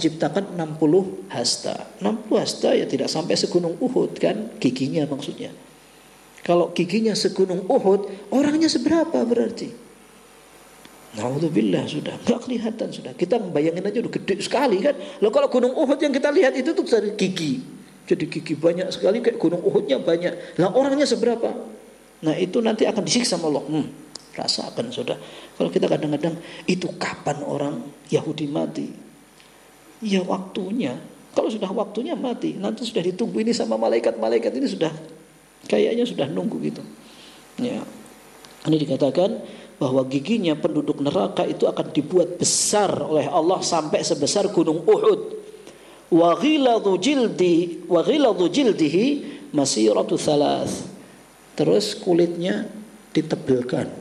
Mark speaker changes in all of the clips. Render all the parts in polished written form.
Speaker 1: ciptakan 60 hasta. 60 hasta ya tidak sampai segunung Uhud kan, giginya maksudnya. Kalau giginya segunung Uhud, orangnya seberapa berarti? Naudzubillah, sudah enggak kelihatan sudah. Kita bayangin aja udah gede sekali kan. Loh kalau gunung Uhud yang kita lihat itu tuh dari gigi. Jadi gigi banyak sekali kayak gunung Uhudnya banyak. Lah orangnya seberapa? Nah itu nanti akan disiksa sama Allah. Rasakan sudah. Kalau kita kadang-kadang itu kapan orang Yahudi mati? Ya waktunya. Kalau sudah waktunya mati, nanti sudah ditunggu ini sama malaikat-malaikat ini sudah kayaknya sudah nunggu gitu. Ya. Ini dikatakan bahwa giginya penduduk neraka itu akan dibuat besar oleh Allah sampai sebesar gunung Uhud. Wa ghiladu jildihi masiratu thalath. Terus kulitnya ditebelkan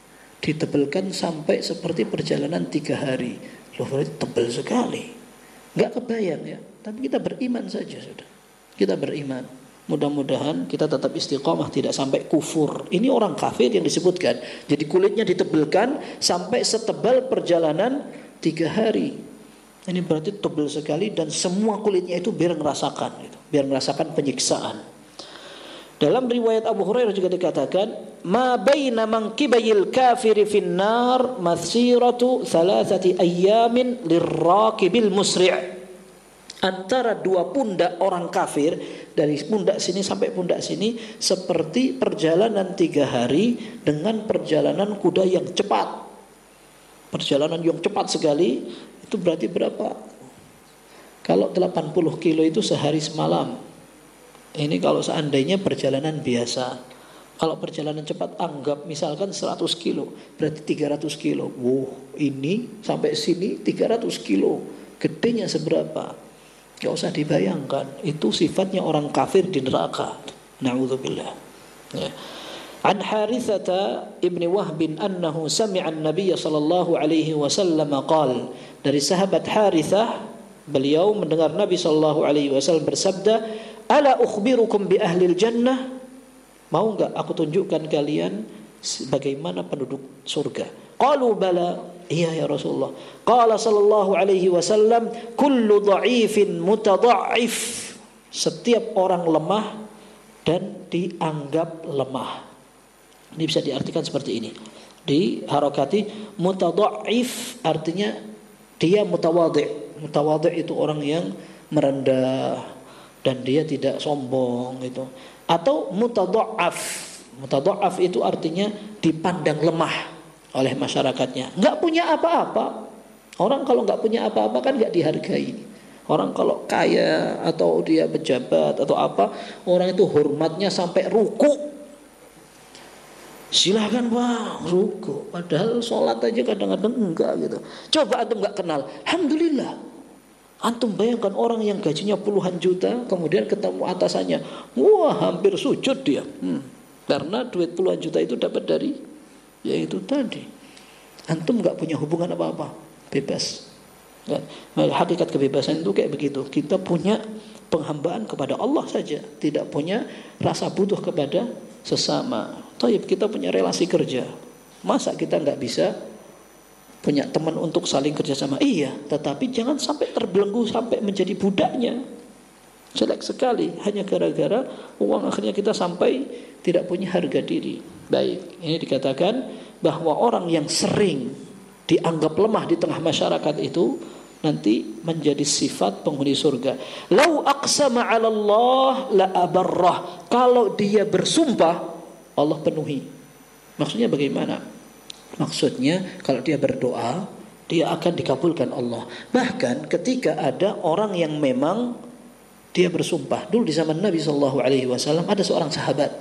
Speaker 1: sampai seperti perjalanan 3 hari. Loh berarti tebal sekali. Enggak kebayang ya. Tapi kita beriman saja sudah. Kita beriman. Mudah-mudahan kita tetap istiqomah, tidak sampai kufur. Ini orang kafir yang disebutkan. Jadi kulitnya ditebelkan sampai setebal perjalanan 3 hari. Ini berarti tebal sekali dan semua kulitnya itu biar ngerasakan gitu. Biar ngerasakan penyiksaan. Dalam riwayat Abu Hurairah juga dikatakan, "Ma baina mankibayil kafiri finnar masiratu 3 ayyamin lirraqibil musri'." Antara dua pundak orang kafir, dari pundak sini sampai pundak sini, seperti perjalanan 3 hari dengan perjalanan kuda yang cepat. Perjalanan yang cepat sekali, itu berarti berapa? Kalau 80 kilo itu sehari semalam. Ini kalau seandainya perjalanan biasa. Kalau perjalanan cepat anggap misalkan 100 kilo, berarti 300 kilo. Wow, ini sampai sini 300 kilo. Gedenya seberapa? Gak usah dibayangkan. Itu sifatnya orang kafir di neraka. Na'udzubillah. Ya. An Harithata ibni Wahbin annahu sami'a an-nabiy sallallahu alaihi wasallam qala. Dari sahabat Harithah, beliau mendengar Nabi sallallahu alaihi wasallam bersabda, "Ala ukhbirukum bi ahlil jannah?" Mau enggak aku tunjukkan kalian bagaimana penduduk surga? Qalu bala. Iya ya Rasulullah. Qala sallallahu alaihi wasallam, kullu dha'ifin mutadha'if. Setiap orang lemah dan dianggap lemah. Ini bisa diartikan seperti ini. Di harakati mutadha'if artinya dia mutawadhi'. Mutawadhi' itu orang yang merendah dan dia tidak sombong gitu. Atau mutadha'af. Mutadha'af itu artinya dipandang lemah oleh masyarakatnya. Enggak punya apa-apa. Orang kalau enggak punya apa-apa kan enggak dihargai. Orang kalau kaya atau dia pejabat atau apa, orang itu hormatnya sampai ruku. Silahkan Pak, ruku. Padahal sholat aja kadang-kadang enggak gitu. Coba antum enggak kenal, alhamdulillah. Antum bayangkan orang yang gajinya puluhan juta, kemudian ketemu atasannya, wah hampir sujud dia. Karena duit puluhan juta itu dapat dari, yaitu tadi. Antum nggak punya hubungan apa-apa, bebas. Hakikat kebebasan itu kayak begitu. Kita punya penghambaan kepada Allah saja, tidak punya rasa butuh kepada sesama. Taib, kita punya relasi kerja. Masa kita nggak bisa punya teman untuk saling kerjasama? Iya, tetapi jangan sampai terbelenggu sampai menjadi budaknya. Jelek sekali, hanya gara-gara uang akhirnya kita sampai tidak punya harga diri. Baik, ini dikatakan bahwa orang yang sering dianggap lemah di tengah masyarakat itu nanti menjadi sifat penghuni surga. Lau aqsama 'ala Allah la abarrah. Kalau dia bersumpah, Allah penuhi. Maksudnya bagaimana? Maksudnya kalau dia berdoa, dia akan dikabulkan Allah. Bahkan ketika ada orang yang memang dia bersumpah. Dulu di zaman Nabi SAW ada seorang sahabat,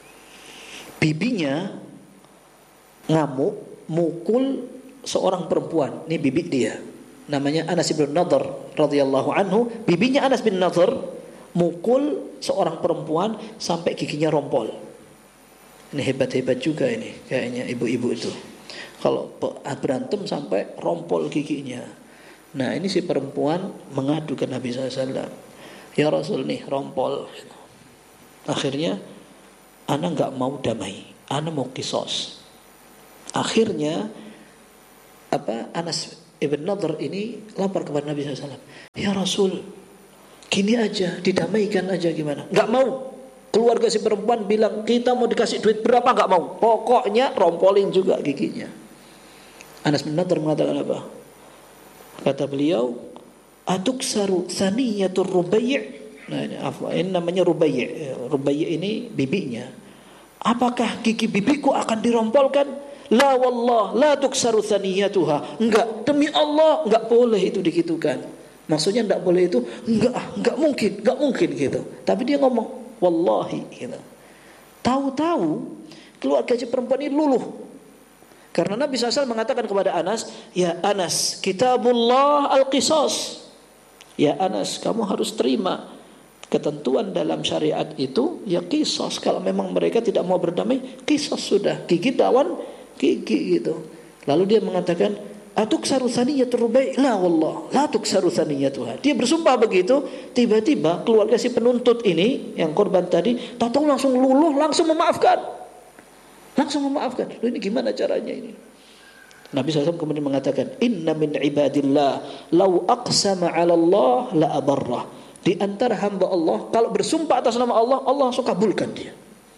Speaker 1: bibinya ngamuk, mukul seorang perempuan. Ini bibi dia, namanya Anas bin Nadhr radhiyallahu anhu. Bibinya Anas bin Nadhr mukul seorang perempuan sampai giginya rompol. Ini hebat-hebat juga ini kayaknya ibu-ibu itu. Kalau berantem sampai rompol giginya. Nah ini si perempuan mengadu ke Nabi SAW. Ya Rasul nih rompol. Akhirnya ana nggak mau damai, ana mau kisos. Akhirnya Anas Ibn Nadhr ini lapor kepada Nabi SAW. Ya Rasul, gini aja, didamaikan aja gimana? Enggak mau. Keluarga si perempuan bilang, kita mau dikasih duit berapa, enggak mau. Pokoknya rompolin juga giginya. Anas bin Nadhr mengatakan apa? Kata beliau, atuksaru thaniyatur Rubai'. Nah, ini namanya Rubai'. Rubai' ini bibinya. Apakah gigi bibiku akan dirompolkan? La wallah, la tuksaru thaniyatuha. Enggak, demi Allah, enggak boleh itu digitukan. Maksudnya enggak boleh itu, enggak mungkin gitu. Tapi dia ngomong, wallahi gitu. Tahu-tahu keluarga si perempuan ini luluh. Karena Nabi SAW mengatakan kepada Anas, ya Anas, kitabullah al-qisas. Ya Anas, kamu harus terima ketentuan dalam syariat itu, ya qisas. Kalau memang mereka tidak mau berdamai, qisas sudah. Gigi lawan gigi gitu. Lalu dia mengatakan, atuksaru thaniyatur Rubai'? La wallah, la tuksaru thaniyatuha. Dia bersumpah begitu, tiba-tiba keluarga si penuntut ini, yang korban tadi, tahu-tahu langsung luluh, langsung memaafkan. Loh, ini gimana caranya ini? Nabi SAW kemudian mengatakan, inna min ibadillah law aqsama 'ala Allah la abarrah. Di antara hamba Allah, kalau bersumpah atas nama Allah, Allah langsung kabulkan dia.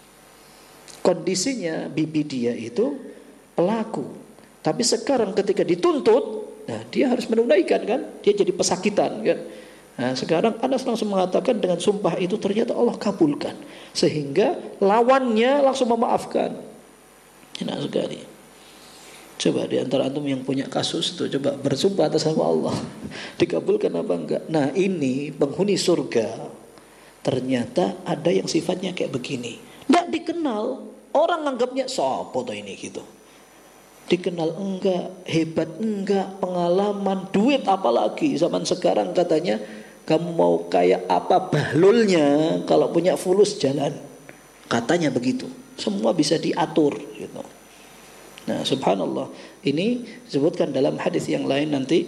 Speaker 1: Kondisinya bibi dia itu pelaku, tapi sekarang ketika dituntut, nah dia harus menunaikan kan, dia jadi pesakitan kan. Nah sekarang Anas langsung mengatakan dengan sumpah itu ternyata Allah kabulkan, sehingga lawannya langsung memaafkan. Enak sekali. Coba di antara antum yang punya kasus itu, coba bersumpah atas nama Allah, dikabulkan apa enggak? Nah ini penghuni surga, ternyata ada yang sifatnya kayak begini, enggak dikenal, orang anggapnya sopo tuh ini gitu. Dikenal enggak, hebat enggak, pengalaman, duit apalagi. Zaman sekarang katanya, kamu mau kayak apa bahlulnya, kalau punya fulus jalan. Katanya begitu. Semua bisa diatur gitu. Nah, subhanallah. Ini disebutkan dalam hadis yang lain nanti.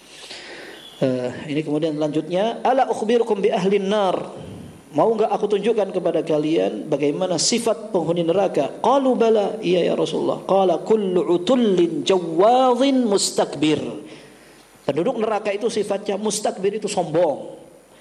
Speaker 1: Ini kemudian lanjutnya, ala ukhbirukum bi ahlin nar. Mau enggak aku tunjukkan kepada kalian bagaimana sifat penghuni neraka? Qalu bala, iya ya Rasulullah. Qala kullu utullin jawadhin mustakbir. Penduduk neraka itu sifatnya mustakbir, itu sombong.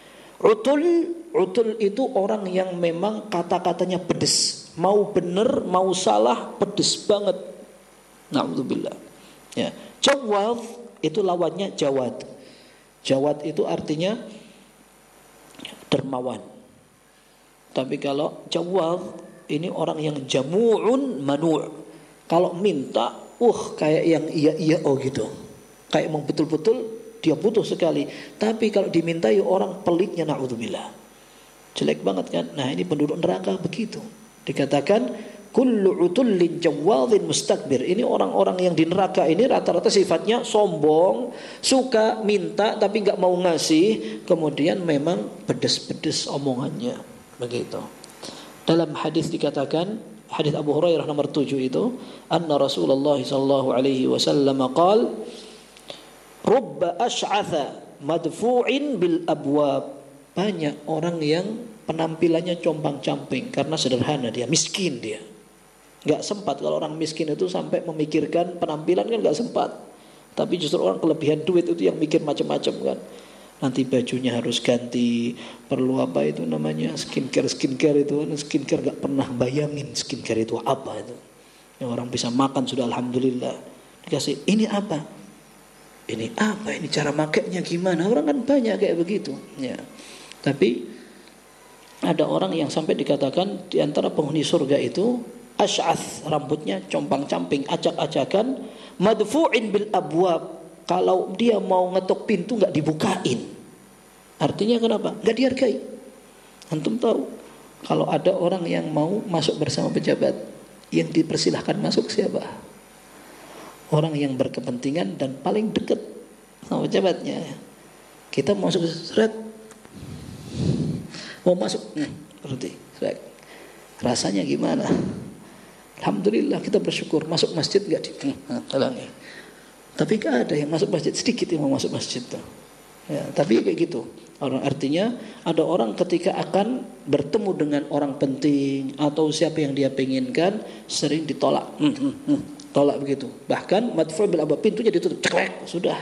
Speaker 1: Utul itu orang yang memang kata-katanya pedes. Mau benar, mau salah, pedes banget. Na'udzubillah. Ya. Jawadh itu lawannya jawad. Jawad itu artinya dermawan. Tapi kalau jawab ini orang yang jamu'un manu'. Kalau minta, kayak yang iya oh gitu. Kayak emang betul-betul dia butuh sekali. Tapi kalau dimintai orang pelitnya, na'udzubillah. Jelek banget kan? Nah ini penduduk neraka begitu. Dikatakan kullu utullin jawadhin mustakbir. Ini orang-orang yang di neraka ini rata-rata sifatnya sombong, suka minta tapi enggak mau ngasih, kemudian memang pedes-pedes omongannya. Begitu. Dalam hadis dikatakan, hadis Abu Hurairah nomor 7 itu, anna Rasulullah sallallahu alaihi wasallam qaal, rubba ash'atha madfu'in bil abwab. Banyak orang yang penampilannya compang-camping karena sederhana, dia miskin dia. Enggak sempat, kalau orang miskin itu sampai memikirkan penampilan kan enggak sempat. Tapi justru orang kelebihan duit itu yang mikir macam-macam kan. Nanti bajunya harus ganti, perlu apa itu namanya, skincare itu. Skincare gak pernah bayangin skincare itu apa itu. Yang orang bisa makan sudah alhamdulillah. Dikasih, ini apa? Ini apa? Ini cara makainya gimana? Orang kan banyak kayak begitu. Ya. Tapi ada orang yang sampai dikatakan di antara penghuni surga itu asy'ath, rambutnya compang-camping, acak-acakan, madfu'in bil abwab. Kalau dia mau ngetok pintu nggak dibukain. Artinya kenapa? Nggak dihargai. Antum tahu, kalau ada orang yang mau masuk bersama pejabat, yang dipersilahkan masuk siapa? Orang yang berkepentingan dan paling dekat sama pejabatnya. Kita mau masuk seret, mau masuk, berarti seret. Rasanya gimana? Alhamdulillah kita bersyukur, masuk masjid nggak halangi. Tapi gak ada yang masuk masjid, sedikit yang mau masuk masjid tuh. Ya, tapi kayak gitu. Artinya ada orang ketika akan bertemu dengan orang penting atau siapa yang dia penginkan, sering ditolak. Tolak begitu. Bahkan madfu' bil abwab, pintunya ditutup, ceklek, sudah.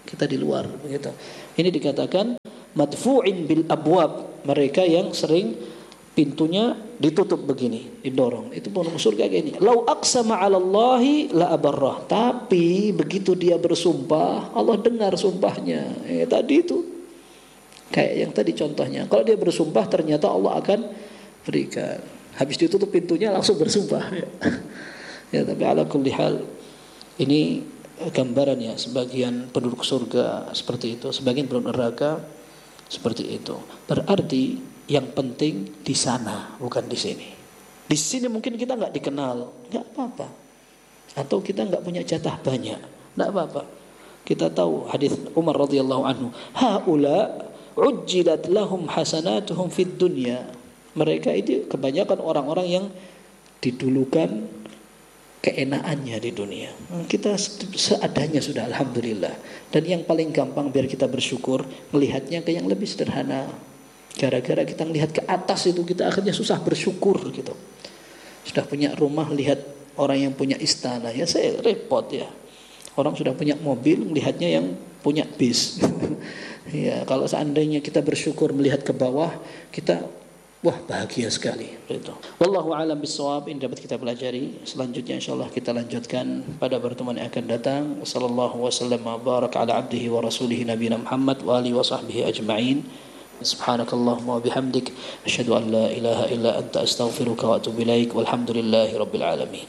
Speaker 1: kita di luar begitu. Ini dikatakan madfu'in bil abwab, mereka yang sering pintunya ditutup begini, didorong. Itu penghuni surga kayak gini. Lau aqsama 'ala Allahi la abarrah. Tapi begitu dia bersumpah, Allah dengar sumpahnya. Tadi itu kayak yang tadi contohnya. Kalau dia bersumpah ternyata Allah akan berikan. Habis ditutup pintunya langsung bersumpah. Ya, tapi ala kulli hal ini gambaran ya, sebagian penduduk surga seperti itu, sebagian penduduk neraka seperti itu. Berarti yang penting di sana, bukan di sini. Di sini mungkin kita nggak dikenal, nggak apa-apa. Atau kita nggak punya jatah banyak, nggak apa-apa. Kita tahu hadis Umar radhiyallahu anhu, haula ujjilat lahum hasanatuhum fid dunya. Mereka itu kebanyakan orang-orang yang didulukan keenaannya di dunia. Kita seadanya sudah, alhamdulillah. Dan yang paling gampang biar kita bersyukur, melihatnya ke yang lebih sederhana. Gara-gara kita melihat ke atas itu, kita akhirnya susah bersyukur gitu. Sudah punya rumah, lihat orang yang punya istana, ya saya repot ya. Orang sudah punya mobil, melihatnya yang punya bis. Ya, kalau seandainya kita bersyukur melihat ke bawah, kita wah bahagia sekali. Gitu. Wallahu a'lam bissawab. Ini dapat kita pelajari. Selanjutnya insyaallah kita lanjutkan pada pertemuan yang akan datang. Sallallahu wasallam wa baraka ala abdihi wa rasulihi nabiyina Muhammad wa alihi wa sahbihi ajma'in. Subhanakallahumma wa bihamdik asyhadu an la ilaha illa anta astaghfiruka wa atubu ilaik. Walhamdulillahi rabbil alamin.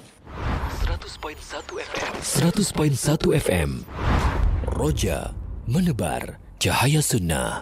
Speaker 2: 100.1 FM. 100.1 FM. Roja menebar cahaya sunnah.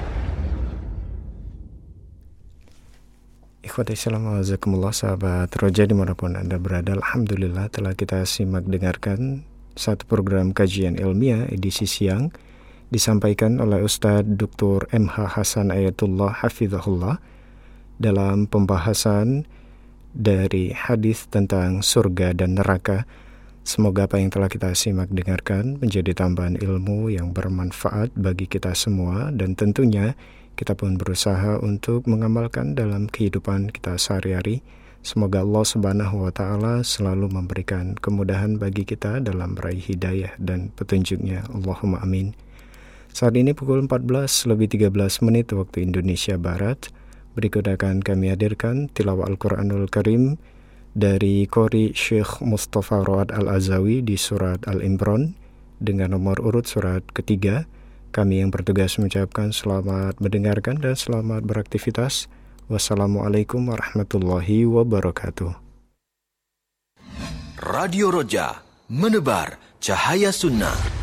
Speaker 3: Ikhwati salam wa jazakumullah, sahabat Roja dimanapun Anda berada. Alhamdulillah telah kita simak dengarkan satu program kajian ilmiah edisi siang disampaikan oleh Ustadz Dr. MH Hasan Ayatullah Hafizahullah dalam pembahasan dari hadis tentang surga dan neraka. Semoga apa yang telah kita simak dengarkan menjadi tambahan ilmu yang bermanfaat bagi kita semua, dan tentunya kita pun berusaha untuk mengamalkan dalam kehidupan kita sehari-hari. Semoga Allah Subhanahu wa Ta'ala selalu memberikan kemudahan bagi kita dalam meraih hidayah dan petunjuknya. Allahumma amin. Saat ini pukul 14:13 waktu Indonesia Barat. Berikut akan kami hadirkan tilawah Al-Quranul Karim dari Qori Syekh Mustafa Road Al-Azawi di surat Al-Imran dengan nomor urut surat ketiga. Kami yang bertugas mengucapkan selamat mendengarkan dan selamat beraktivitas. Wassalamualaikum warahmatullahi wabarakatuh.
Speaker 2: Radio Roja menebar cahaya sunnah.